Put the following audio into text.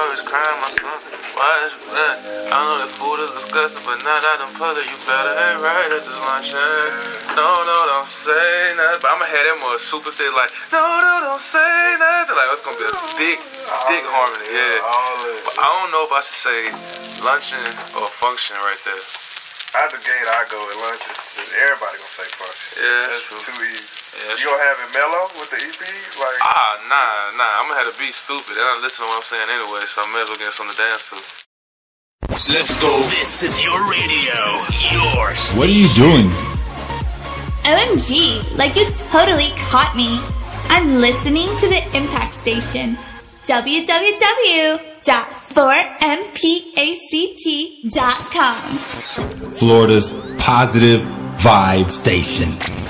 garbage, crime or something. Why is that? I know the food is disgusting, but now that I'm public, you better ain't right at this luncheon. No, don't say nothing. But I'ma have that more super thick, like, no, don't say nothing. Like, it's gonna be a thick harmony, yeah. But I don't know if I should say luncheon or function right there. Out the gate, I go with luncheon. Everybody gonna say function. Yeah, that's true. Too easy. Yeah, you gonna have it mellow with the EP? Like, nah. I'm gonna have to be stupid. They don't listen to what I'm saying anyway, so I may as well get something to dance to. Let's go. This is your radio. Your station. What are you doing? OMG, like you totally caught me. I'm listening to the Impact Station. www.4mpact.com. Florida's positive vibe station.